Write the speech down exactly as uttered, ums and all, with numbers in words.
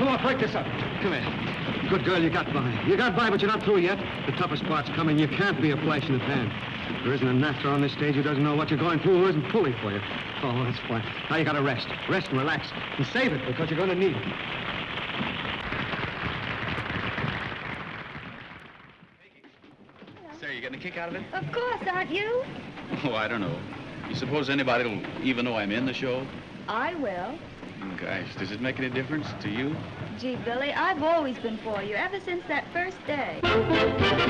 come on, break this up. Come here. Good girl, you got by. You got by, but you're not through yet. The toughest part's coming. You can't be a flash in the pan. There isn't an actor on this stage who doesn't know what you're going through, who isn't pulling for you. Oh, that's fine. Now you gotta rest. Rest and relax. And save it, because you're gonna need it. Say, you getting a kick out of it? Of course, aren't you? Oh, I don't know. You suppose anybody will even know I'm in the show? I will. Gosh, does it make any difference to you? Gee, Billy, I've always been for you, ever since that first day.